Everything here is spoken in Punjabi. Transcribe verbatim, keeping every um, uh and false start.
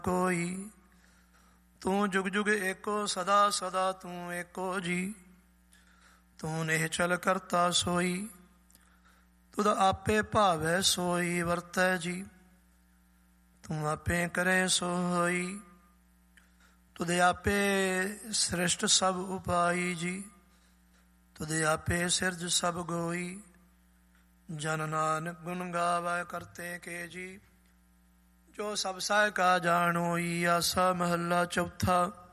ਕੋਈ। ਤੂੰ ਜੁਗ ਜੁਗ ਏਕੋ, ਸਦਾ ਸਦਾ ਤੂੰ ਏਕੋ ਜੀ। ਤੂੰ ਨਿਹਚਲ ਕਰਤਾ ਸੋਈ, ਤੁਧ ਆਪੇ ਭਾਵੈ ਸੋਈ ਵਰਤੈ ਜੀ। ਤੂੰ ਆਪੇ ਕਰੇ ਸੋ ਹੋਈ, ਤੁਧ ਆਪੇ ਸ੍ਰਿਸ਼ਟ ਸਭ ਉਪਾਈ ਜੀ। ਤੁਧ ਆਪੇ ਸਿਰਜ ਸਭ ਗੋਈ, ਜਨ ਨਾਨਕ ਗੁਣ ਗਾਵੈ ਕਰਤੇ ਕੇ ਜੀ। ਜੋ ਸਭ ਸਹਿ ਕਾ ਜਾਣੋਈ, ਆਸਾ ਮਹੱਲਾ ਚੌਥਾ।